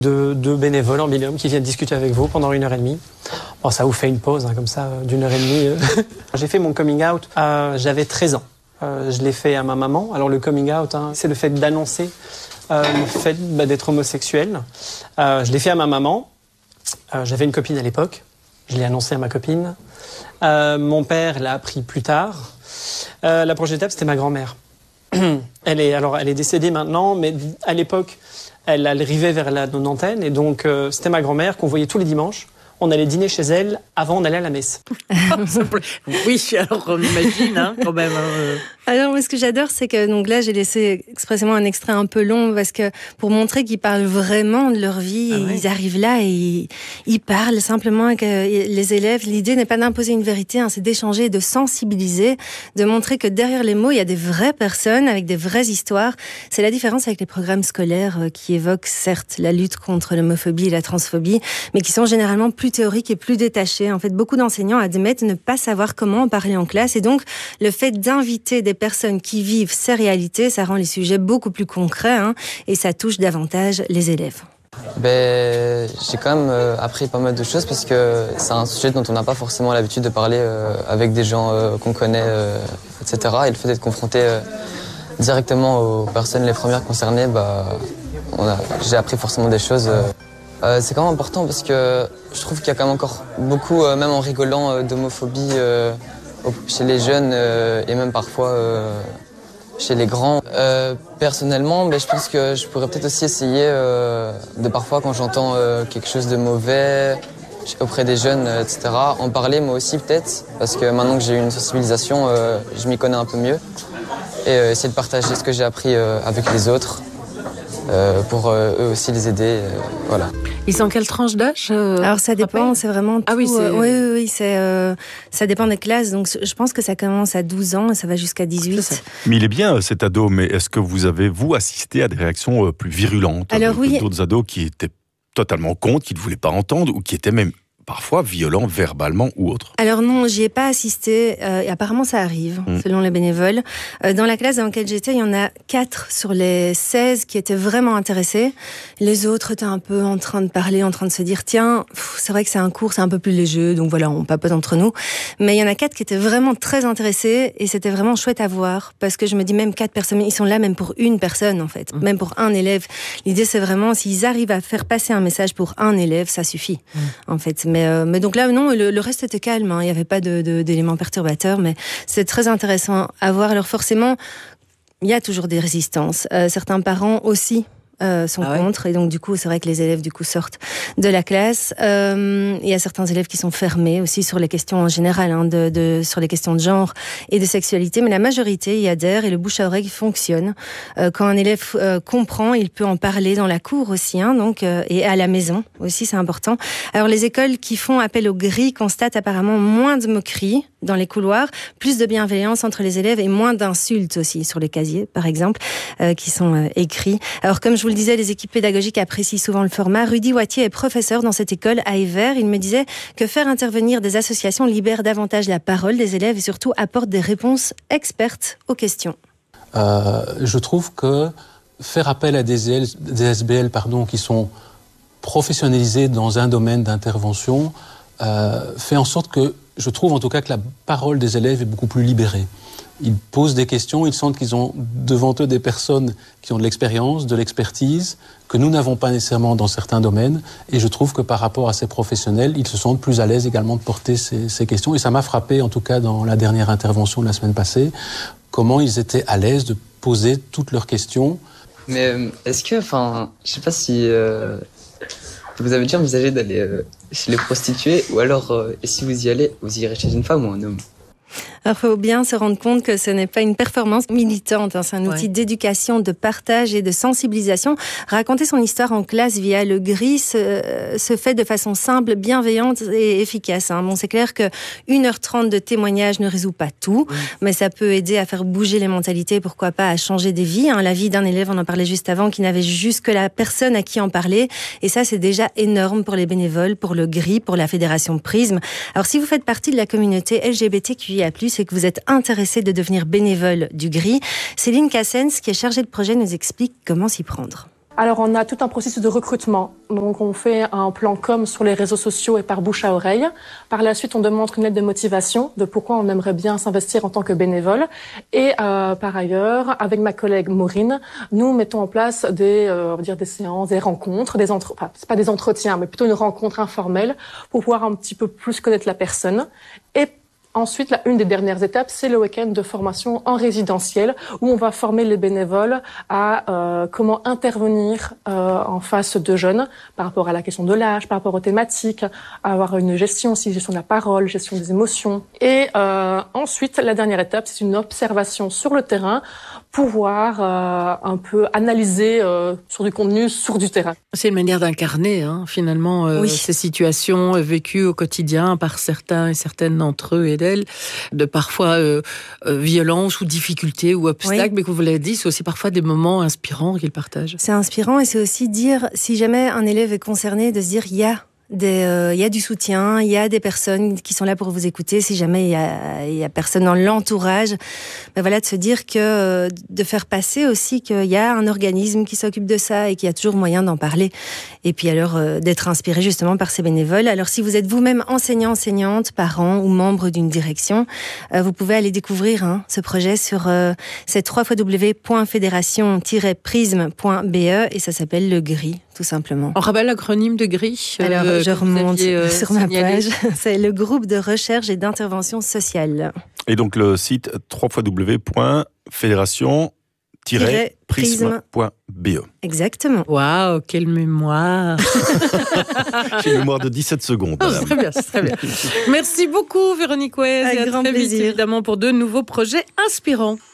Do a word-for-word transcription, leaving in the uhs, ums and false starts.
Deux, deux bénévoles en binôme qui viennent discuter avec vous pendant une heure et demie. Bon, ça vous fait une pause, hein, comme ça, d'une heure et demie. J'ai fait mon coming out, euh, j'avais treize ans. Euh, je l'ai fait à ma maman. Alors le coming out, hein, c'est le fait d'annoncer euh, le fait bah, d'être homosexuel. Euh, je l'ai fait à ma maman. Euh, j'avais une copine à l'époque. Je l'ai annoncé à ma copine. Euh, mon père l'a appris plus tard. Euh, la prochaine étape, c'était ma grand-mère. Elle est, alors, elle est décédée maintenant, mais à l'époque, elle arrivait vers la nonantaine. Et donc, euh, c'était ma grand-mère qu'on voyait tous les dimanches. On allait dîner chez elle avant d'aller à la messe. Oui, alors on imagine hein, quand même. Hein. Alors, moi, ce que j'adore, c'est que donc là, j'ai laissé expressément un extrait un peu long parce que pour montrer qu'ils parlent vraiment de leur vie, ah ouais. Ils arrivent là et ils, ils parlent simplement avec les élèves. L'idée n'est pas d'imposer une vérité, hein, c'est d'échanger, de sensibiliser, de montrer que derrière les mots, il y a des vraies personnes avec des vraies histoires. C'est la différence avec les programmes scolaires qui évoquent certes la lutte contre l'homophobie et la transphobie, mais qui sont généralement plus théoriques et plus détachés. En fait, beaucoup d'enseignants admettent ne pas savoir comment en parler en classe et donc le fait d'inviter des personnes qui vivent ces réalités, ça rend les sujets beaucoup plus concrets hein, et ça touche davantage les élèves. Ben, j'ai quand même euh, appris pas mal de choses parce que c'est un sujet dont on n'a pas forcément l'habitude de parler euh, avec des gens euh, qu'on connaît, euh, et cetera. Et le fait d'être confronté euh, directement aux personnes les premières concernées, bah, on a, j'ai appris forcément des choses. Euh, Euh, c'est quand même important parce que je trouve qu'il y a quand même encore beaucoup, euh, même en rigolant, euh, d'homophobie euh, chez les jeunes euh, et même parfois euh, chez les grands. Euh, personnellement, ben, je pense que je pourrais peut-être aussi essayer euh, de parfois quand j'entends euh, quelque chose de mauvais auprès des jeunes, euh, et cetera, en parler moi aussi peut-être parce que maintenant que j'ai eu une sensibilisation, euh, je m'y connais un peu mieux et euh, essayer de partager ce que j'ai appris euh, avec les autres. Euh, pour euh, eux aussi les aider, euh, voilà. Ils sont en quelle tranche d'âge euh, Alors ça dépend, rappelle c'est vraiment tout. Ah oui, c'est... Euh, oui, oui, oui, c'est, euh, ça dépend des classes. Donc je pense que ça commence à douze ans et ça va jusqu'à dix-huit. Mais il est bien cet ado, mais est-ce que vous avez, vous, assisté à des réactions plus virulentes? Alors oui. D'autres ados qui étaient totalement contre, qui ne voulaient pas entendre ou qui étaient même parfois violents verbalement ou autre? Alors non, j'y ai pas assisté. Euh, et apparemment, ça arrive, mmh. selon les bénévoles. Euh, dans la classe dans laquelle j'étais, il y en a quatre sur les seize qui étaient vraiment intéressés. Les autres étaient un peu en train de parler, en train de se dire, tiens, pff, c'est vrai que c'est un cours, c'est un peu plus léger, donc voilà, on papote entre nous. Mais il y en a quatre qui étaient vraiment très intéressés et c'était vraiment chouette à voir parce que je me dis, même quatre personnes, ils sont là même pour une personne, en fait, mmh. même pour un élève. L'idée, c'est vraiment, s'ils arrivent à faire passer un message pour un élève, ça suffit, mmh. en fait. Mais, euh, mais donc là, non, le, le reste était calme. Hein. Il n'y avait pas de, de, d'éléments perturbateurs, mais c'est très intéressant à voir. Alors forcément, il y a toujours des résistances. Euh, certains parents aussi euh, sont ah ouais. contre, et donc du coup, c'est vrai que les élèves du coup sortent de la classe. Euh, il y a certains élèves qui sont fermés aussi sur les questions en général, hein, de, de, sur les questions de genre et de sexualité, mais la majorité y adhère et le bouche à oreille fonctionne. Euh, quand un élève euh, comprend, il peut en parler dans la cour aussi, hein, donc euh, et à la maison aussi, c'est important. Alors les écoles qui font appel au gris constatent apparemment moins de moqueries dans les couloirs, plus de bienveillance entre les élèves et moins d'insultes aussi sur les casiers, par exemple, euh, qui sont euh, écrits. Alors comme je vous le disais, les équipes pédagogiques apprécient souvent le format. Rudy Wattier est professeur dans cette école à Evere. Il me disait que faire intervenir des associations libère davantage la parole des élèves et surtout apporte des réponses expertes aux questions. Euh, je trouve que faire appel à des, L, des S B L pardon, qui sont professionnalisés dans un domaine d'intervention euh, fait en sorte que, je trouve en tout cas que la parole des élèves est beaucoup plus libérée. Ils posent des questions, ils sentent qu'ils ont devant eux des personnes qui ont de l'expérience, de l'expertise, que nous n'avons pas nécessairement dans certains domaines. Et je trouve que par rapport à ces professionnels, ils se sentent plus à l'aise également de porter ces, ces questions. Et ça m'a frappé, en tout cas dans la dernière intervention de la semaine passée, comment ils étaient à l'aise de poser toutes leurs questions. Mais est-ce que, enfin, je sais pas si euh, vous avez déjà envisagé d'aller euh, chez les prostituées, ou alors, euh, et si vous y allez, vous irez chez une femme ou un homme? Alors, il faut bien se rendre compte que ce n'est pas une performance militante, hein, c'est un outil ouais. d'éducation, de partage et de sensibilisation. Raconter son histoire en classe via le gris se, se fait de façon simple, bienveillante et efficace. Hein. Bon, c'est clair que une heure trente de témoignage ne résout pas tout, oui. mais ça peut aider à faire bouger les mentalités, pourquoi pas à changer des vies. Hein. La vie d'un élève, on en parlait juste avant, qui n'avait juste que la personne à qui en parler. Et ça, c'est déjà énorme pour les bénévoles, pour le gris, pour la Fédération Prisme. Alors, si vous faites partie de la communauté L G B T Q I A plus, et que vous êtes intéressé de devenir bénévole du gris, Céline Cassens, qui est chargée de projet, nous explique comment s'y prendre. Alors, on a tout un processus de recrutement. Donc, on fait un plan com sur les réseaux sociaux et par bouche à oreille. Par la suite, on demande une lettre de motivation de pourquoi on aimerait bien s'investir en tant que bénévole. Et euh, par ailleurs, avec ma collègue Maureen, nous mettons en place des, euh, on va dire des séances, des rencontres, des entre... enfin, c'est pas des entretiens, mais plutôt une rencontre informelle pour pouvoir un petit peu plus connaître la personne. Et ensuite, là, une des dernières étapes, c'est le week-end de formation en résidentiel où on va former les bénévoles à euh, comment intervenir euh, en face de jeunes par rapport à la question de l'âge, par rapport aux thématiques, avoir une gestion aussi, gestion de la parole, gestion des émotions. Et euh, ensuite, la dernière étape, c'est une observation sur le terrain, pouvoir euh, un peu analyser euh, sur du contenu, sur du terrain. C'est une manière d'incarner hein, finalement euh, oui. ces situations vécues au quotidien par certains et certaines d'entre eux et d'elles, de parfois euh, euh, violence ou difficultés ou obstacles, oui. mais comme vous l'avez dit, c'est aussi parfois des moments inspirants qu'ils partagent. C'est inspirant et c'est aussi dire, si jamais un élève est concerné, de se dire, il y a Des, euh, y a du soutien, il y a des personnes qui sont là pour vous écouter. Si jamais il y a, y a personne dans l'entourage, ben voilà, de se dire que, de faire passer aussi qu'il y a un organisme qui s'occupe de ça et qu'il y a toujours moyen d'en parler. Et puis alors euh, d'être inspiré justement par ces bénévoles. Alors si vous êtes vous-même enseignant, enseignante, parent ou membre d'une direction, euh, vous pouvez aller découvrir hein, ce projet sur euh, c'est w w w point fédération tiret prisme point b e et ça s'appelle le G R I, tout simplement. On rappelle l'acronyme de G R I. Alors, euh, je remonte aviez, euh, sur ma signalé. page. C'est le groupe de recherche et d'intervention sociale. Et donc le site w w w point fédération tiret prisme point b e. Exactement. Waouh, quelle mémoire. J'ai une mémoire de dix-sept secondes. Oh, c'est très bien, c'est très bien. Merci beaucoup Véronique Ouez. Avec et à grand très vite, plaisir. évidemment, pour de nouveaux projets inspirants.